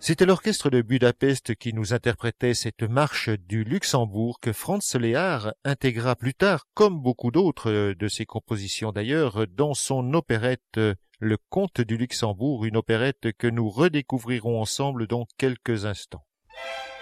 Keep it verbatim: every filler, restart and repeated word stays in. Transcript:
C'était l'orchestre de Budapest qui nous interprétait cette marche du Luxembourg que Franz Lehár intégra plus tard, comme beaucoup d'autres de ses compositions d'ailleurs, dans son opérette Le Comte du Luxembourg, une opérette que nous redécouvrirons ensemble dans quelques instants.